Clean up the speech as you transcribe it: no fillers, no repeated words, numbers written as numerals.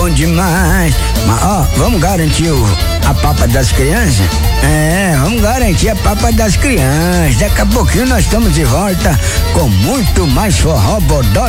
demais. Mas ó, vamos garantir a papa das crianças? Vamos garantir a papa das crianças. Daqui a pouquinho nós estamos de volta com muito mais forró, bodó